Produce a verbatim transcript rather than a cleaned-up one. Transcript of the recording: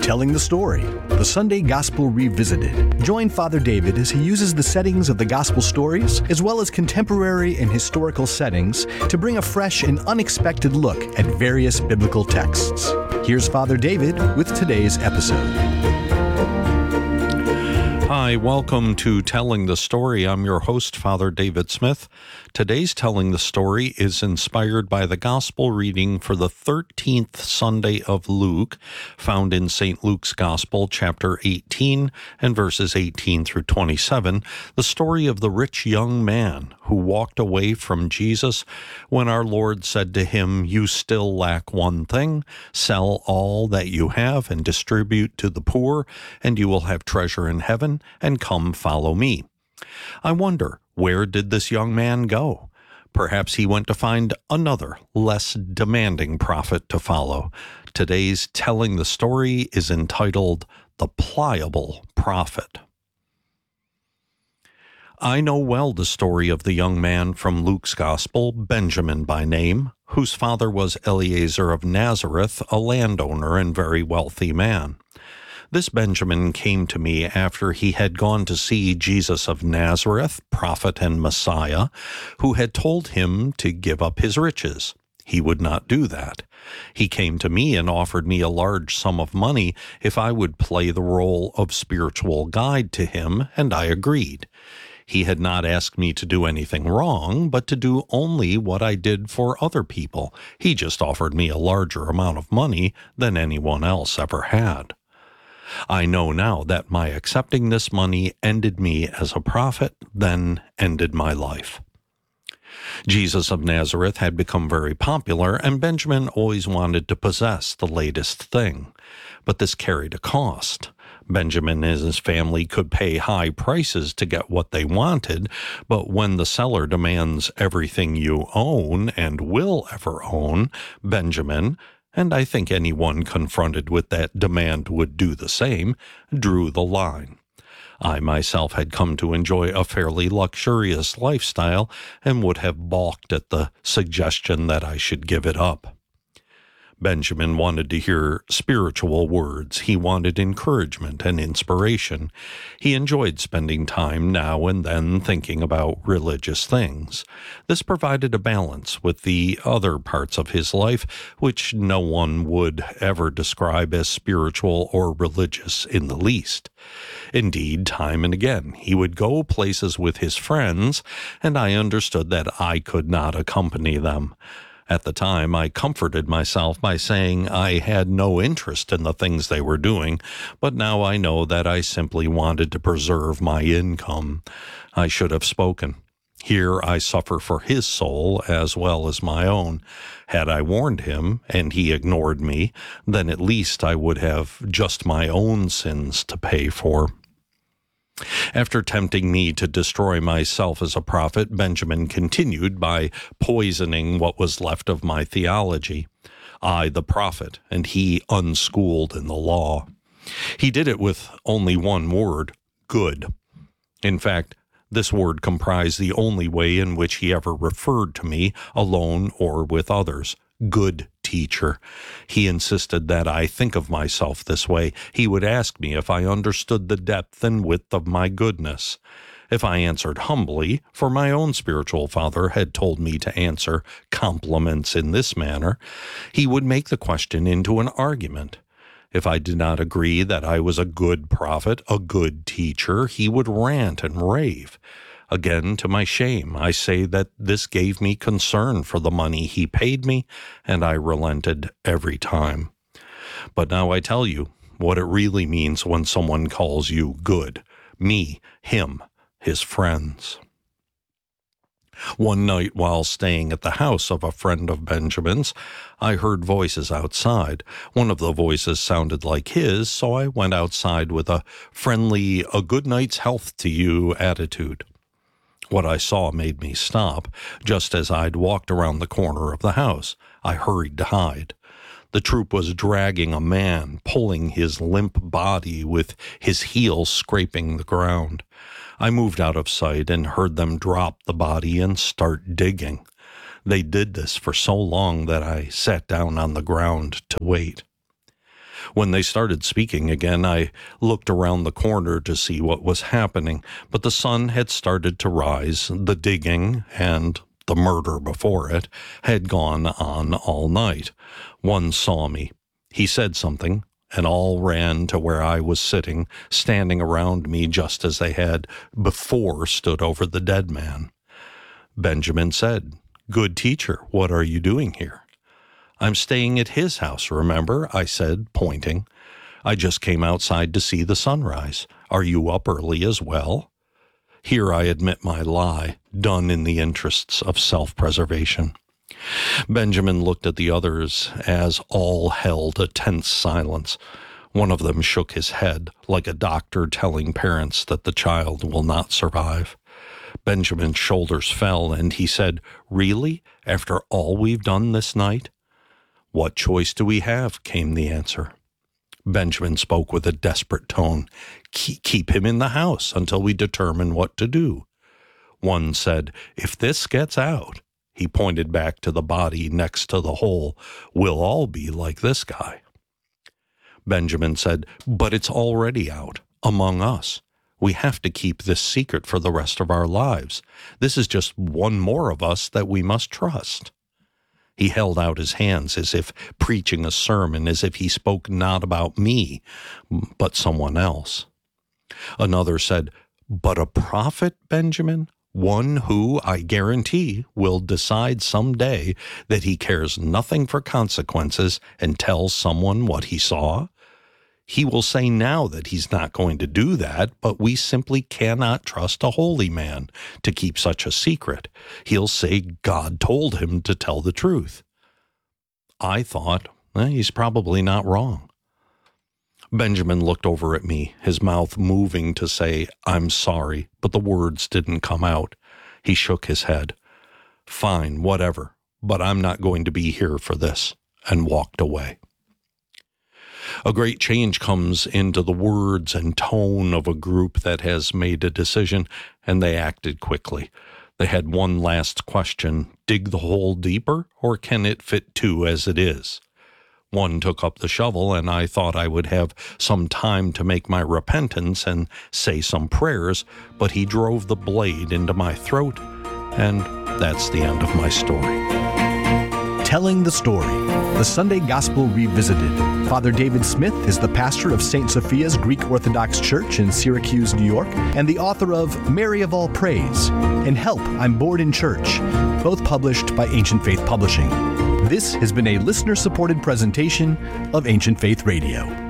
Telling the Story, the Sunday Gospel Revisited. Join Father David as he uses the settings of the Gospel stories, as well as contemporary and historical settings, to bring a fresh and unexpected look at various biblical texts. Here's Father David with today's episode. Hi, welcome to Telling the Story. I'm your host, Father David Smith. Today's Telling the Story is inspired by the Gospel reading for the thirteenth Sunday of Luke, found in Saint Luke's Gospel, chapter eighteen, and verses eighteen through twenty-seven, the story of the rich young man who walked away from Jesus when our Lord said to him, "You still lack one thing. Sell all that you have and distribute to the poor, and you will have treasure in heaven, and come follow me." I wonder, where did this young man go? Perhaps he went to find another, less demanding prophet to follow. Today's Telling the Story is entitled The Pliable Prophet. I know well the story of the young man from Luke's Gospel, Benjamin by name, whose father was Eliezer of Nazareth, a landowner and very wealthy man. This Benjamin came to me after he had gone to see Jesus of Nazareth, prophet and Messiah, who had told him to give up his riches. He would not do that. He came to me and offered me a large sum of money if I would play the role of spiritual guide to him, and I agreed. He had not asked me to do anything wrong, but to do only what I did for other people. He just offered me a larger amount of money than anyone else ever had. I know now that my accepting this money ended me as a prophet, then ended my life. Jesus of Nazareth had become very popular, and Benjamin always wanted to possess the latest thing. But this carried a cost. Benjamin and his family could pay high prices to get what they wanted, but when the seller demands everything you own and will ever own, Benjamin, and I think anyone confronted with that demand would do the same, drew the line. I myself had come to enjoy a fairly luxurious lifestyle and would have balked at the suggestion that I should give it up. Benjamin wanted to hear spiritual words. He wanted encouragement and inspiration. He enjoyed spending time now and then thinking about religious things. This provided a balance with the other parts of his life, which no one would ever describe as spiritual or religious in the least. Indeed, time and again, he would go places with his friends, and I understood that I could not accompany them. At the time, I comforted myself by saying I had no interest in the things they were doing, but now I know that I simply wanted to preserve my income. I should have spoken. Here I suffer for his soul as well as my own. Had I warned him, and he ignored me, then at least I would have just my own sins to pay for. After tempting me to destroy myself as a prophet, Benjamin continued by poisoning what was left of my theology. I, the prophet, and he unschooled in the law. He did it with only one word, good. In fact, this word comprised the only way in which he ever referred to me, alone or with others. Good teacher. He insisted that I think of myself this way. He would ask me if I understood the depth and width of my goodness. If I answered humbly, for my own spiritual father had told me to answer compliments in this manner, he would make the question into an argument. If I did not agree that I was a good prophet, a good teacher, he would rant and rave. Again, to my shame, I say that this gave me concern for the money he paid me, and I relented every time. But now I tell you what it really means when someone calls you good. Me, him, his friends. One night while staying at the house of a friend of Benjamin's, I heard voices outside. One of the voices sounded like his, so I went outside with a friendly, a good night's health to you attitude. What I saw made me stop. Just as I'd walked around the corner of the house, I hurried to hide. The troop was dragging a man, pulling his limp body with his heels scraping the ground. I moved out of sight and heard them drop the body and start digging. They did this for so long that I sat down on the ground to wait. When they started speaking again, I looked around the corner to see what was happening, but the sun had started to rise. The digging and the murder before it had gone on all night. One saw me. He said something, and all ran to where I was sitting, standing around me just as they had before stood over the dead man. Benjamin said, "Good teacher, what are you doing here?" "I'm staying at his house, remember?" I said, pointing. "I just came outside to see the sunrise. Are you up early as well?" Here I admit my lie, done in the interests of self-preservation. Benjamin looked at the others as all held a tense silence. One of them shook his head, like a doctor telling parents that the child will not survive. Benjamin's shoulders fell, and he said, "Really? After all we've done this night?" "What choice do we have?" came the answer. Benjamin spoke with a desperate tone. Keep him in the house until we determine what to do." One said, "If this gets out," he pointed back to the body next to the hole, "we'll all be like this guy." Benjamin said, "But it's already out, among us. We have to keep this secret for the rest of our lives. This is just one more of us that we must trust." He held out his hands as if preaching a sermon, as if he spoke not about me, but someone else. Another said, "But a prophet, Benjamin? One who, I guarantee, will decide someday that he cares nothing for consequences and tells someone what he saw? He will say now that he's not going to do that, but we simply cannot trust a holy man to keep such a secret. He'll say God told him to tell the truth." I thought, eh, he's probably not wrong. Benjamin looked over at me, his mouth moving to say, "I'm sorry," but the words didn't come out. He shook his head. "Fine, whatever, but I'm not going to be here for this," and walked away. A great change comes into the words and tone of a group that has made a decision, and they acted quickly. They had one last question: dig the hole deeper, or can it fit two as it is? One took up the shovel, and I thought I would have some time to make my repentance and say some prayers, but he drove the blade into my throat, and that's the end of my story. Telling the Story, the Sunday Gospel Revisited. Father David Smith is the pastor of Saint Sophia's Greek Orthodox Church in Syracuse, New York, and the author of Mary of All Praise and Help, I'm Bored in Church, both published by Ancient Faith Publishing. This has been a listener-supported presentation of Ancient Faith Radio.